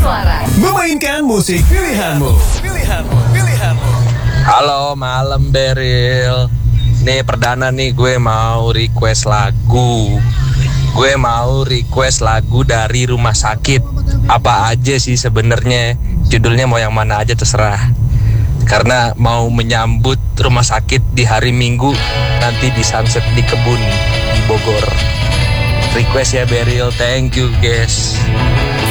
suara. Memainkan musik pilihanmu. Halo, malam Beril. Nih perdana nih gue mau request lagu. Gue mau request lagu dari Rumah Sakit. Apa aja sih sebenarnya? Judulnya mau yang mana aja terserah. Karena mau menyambut Rumah Sakit di hari Minggu nanti di Sunset di Kebun di Bogor. Request ya Beril, thank you guys.